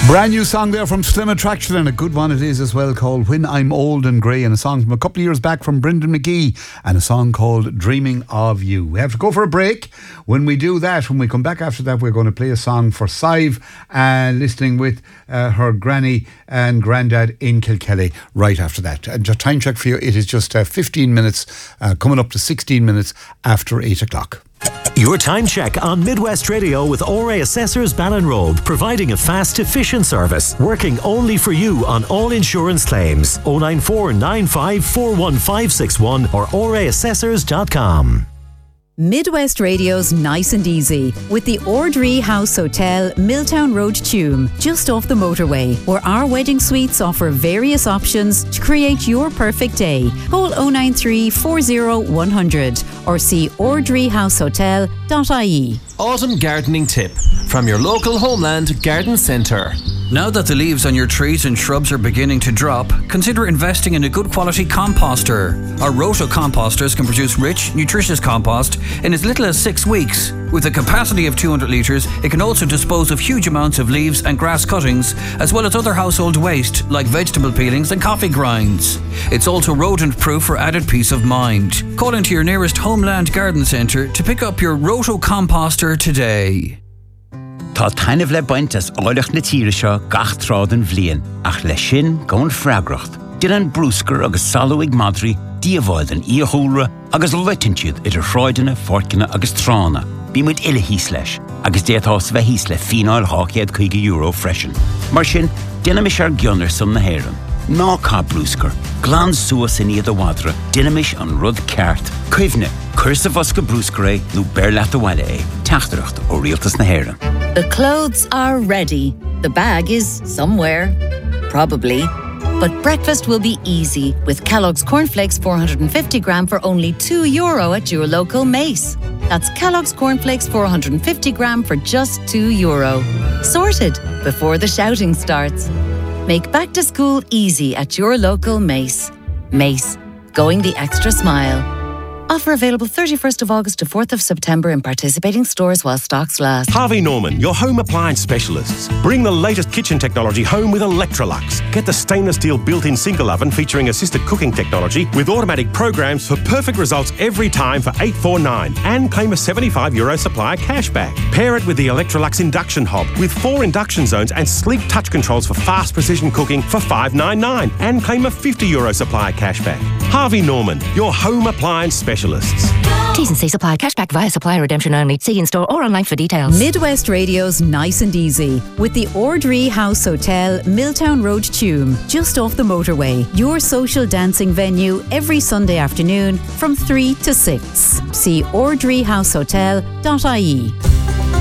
Brand new song there from Slim Attraction, and a good one it is as well, called When I'm Old and Grey, and a song from a couple of years back from Brendan McGee, and a song called Dreaming of You. We have to go for a break. When we do that, when we come back after that, we're going to play a song for Sive, listening with her granny and granddad in Kilkelly right after that. And just time check for you, it is just 15 minutes, coming up to 16 minutes after 8 o'clock. Your time check on Midwest Radio with ORA Assessors Ballinrobe, providing a fast, efficient service, working only for you on all insurance claims. 094 95 41561 or oraassessors.com. Midwest Radio's Nice and Easy with the Ordree House Hotel, Milltown Road, Tuam, just off the motorway, where our wedding suites offer various options to create your perfect day. Call 093 40 100 or see ordreehousehotel.ie. Autumn gardening tip from your local Homeland Garden Centre. Now that the leaves on your trees and shrubs are beginning to drop, consider investing in a good quality composter. Our Roto composters can produce rich, nutritious compost in as little as 6 weeks. With a capacity of 200 litres, it can also dispose of huge amounts of leaves and grass cuttings, as well as other household waste like vegetable peelings and coffee grinds. It's also rodent-proof for added peace of mind. Call into your nearest Homeland Garden Centre to pick up your Roto composter today. Tá tainmh le baint as áileach na tíre seo gach trádan bhliain, ach le sin gón freagracht. Dylan brúscar agus salúig madri, díomháid an íothúra agus leitinciad idir shráideanna, forcanna agus trána. Bímuid ile hís leis, agus déatás bheith hís le fínáil €850 freisin. Mar sin, dynamis ar gionnar son na héireann. Ná cá brúscar, glán suas in iad a wadra, dynamis an rud ceart. Cuimhne, cursa fosca brúscar nó bearlaat a bhaile teachtareacht ó rialtas na héireann. The clothes are ready. The bag is somewhere. Probably. But breakfast will be easy with Kellogg's Cornflakes 450 gram for only €2 at your local Mace. That's Kellogg's Cornflakes 450 gram for just €2. Sorted before the shouting starts. Make back to school easy at your local Mace. Mace, going the extra smile. Offer available 31st of August to 4th of September in participating stores while stocks last. Harvey Norman, your home appliance specialists. Bring the latest kitchen technology home with Electrolux. Get the stainless steel built-in single oven featuring assisted cooking technology with automatic programs for perfect results every time for $849 and claim a €75 supplier cashback. Pair it with the Electrolux induction hob with 4 induction zones and sleek touch controls for fast precision cooking for $599 and claim a €50 supplier cashback. Harvey Norman, your home appliance specialists. T's and C's apply. Cashback via supplier redemption only. See in store or online for details. Midwest Radio's Nice and Easy with the Ordree House Hotel, Milltown Road, Tuam, just off the motorway. Your social dancing venue every Sunday afternoon from 3 to 6. See ordreehousehotel.ie.